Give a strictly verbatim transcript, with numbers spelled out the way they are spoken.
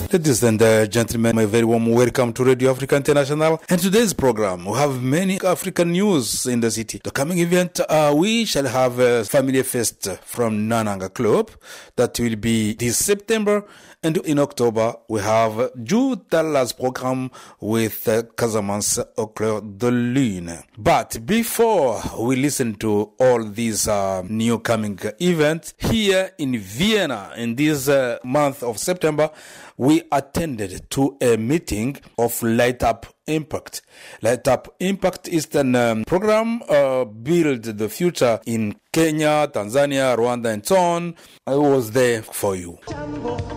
Ladies and uh, gentlemen, a very warm welcome to Radio Africa International. And today's program, we have many African news in the city. The coming event, uh, we shall have a family fest from Nananga Club that will be this September. And in October, we have Jude Dalla's program with uh, Casamance au Clair de Lune. But before we listen to all these uh, new coming events, here in Vienna, in this uh, month of September, we attended to a meeting of Light Up Impact. Light Up Impact is a um, program uh, build the future in Kenya, Tanzania, Rwanda, and so on. I was there for you.